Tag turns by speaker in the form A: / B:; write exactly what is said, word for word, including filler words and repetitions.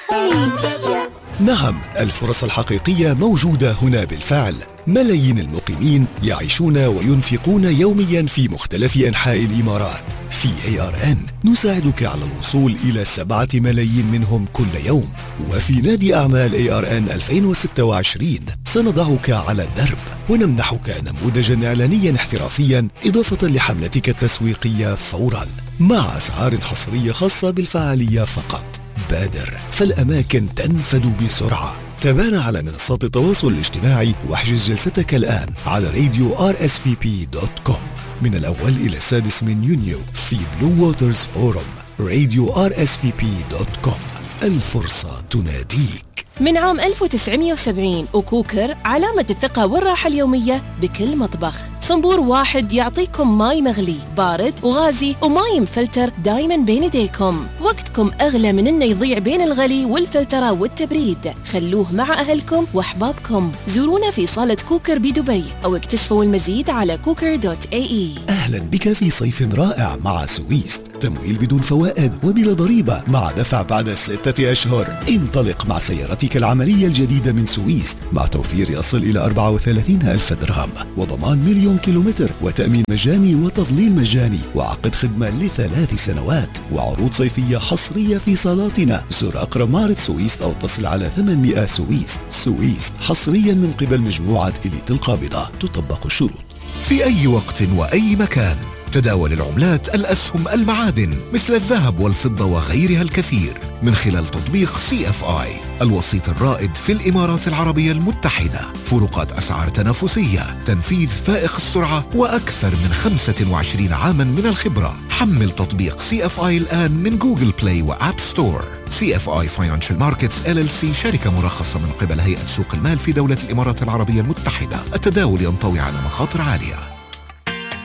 A: خليجية.
B: نعم، الفرص الحقيقية موجودة هنا بالفعل. ملايين المقيمين يعيشون وينفقون يوميا في مختلف أنحاء الإمارات. في إيه آر إن نساعدك على الوصول إلى سبعة ملايين منهم كل يوم. وفي نادي أعمال إيه آر إن ألفين وستة وعشرين سنضعك على الدرب ونمنحك نموذجا إعلانيا احترافيا إضافة لحملتك التسويقية فورا مع أسعار حصرية خاصة بالفعالية فقط. بادر، فالأماكن تنفد بسرعة. تابعنا على منصات التواصل الاجتماعي واحجز جلستك الآن على راديو آر إس في بي دوت كوم من الأول إلى السادس من يونيو في بلو ووترز فورم. راديو آر إس في بي دوت كوم، الفرصة تناديك.
C: من عام ألف وتسعمئة وسبعين وكوكر علامة الثقة والراحة اليومية بكل مطبخ. صنبور واحد يعطيكم ماي مغلي بارد وغازي وماي مفلتر دايما بين يديكم. وقتكم أغلى من إنه يضيع بين الغلي والفلترة والتبريد. خلوه مع أهلكم وأحبابكم. زورونا في صالة كوكر بدبي أو اكتشفوا المزيد على كوكر دوت إيه إي.
B: أهلا بك في صيف رائع مع سويست. تمويل بدون فوائد وبلا ضريبة مع دفع بعد ستة أشهر. انطلق مع سيارتك العملية الجديدة من سويست مع توفير يصل إلى أربعة وثلاثين ألف درهم وضمان مليون كيلومتر وتأمين مجاني وتظليل مجاني وعقد خدمة لثلاث سنوات وعروض صيفية حصرية في صالاتنا. زر أقرب معرض سويست أو اتصل على ثمانمئة سويست. سويست حصريا من قبل مجموعة إليت القابضة. تطبق الشروط.
D: في أي وقت وأي مكان تداول العملات، الأسهم، المعادن مثل الذهب والفضة وغيرها الكثير من خلال تطبيق سي إف آي الوسيط الرائد في الإمارات العربية المتحدة. فروقات أسعار تنافسية، تنفيذ فائق السرعة وأكثر من خمسة وعشرين عاما من الخبرة. حمل تطبيق سي إف آي الآن من جوجل بلاي وآب ستور. سي إف آي Financial Markets إل إل سي شركة مرخصة من قبل هيئة سوق المال في دولة الإمارات العربية المتحدة. التداول ينطوي على مخاطر عالية.